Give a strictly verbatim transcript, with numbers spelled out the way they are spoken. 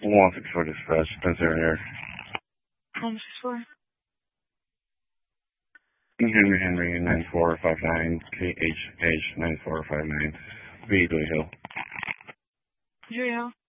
one six four dispatch, ten zero here. one six four. Henry Henry nine four five nine, K H H nine four five nine, V Lee Hill. Julia Hill.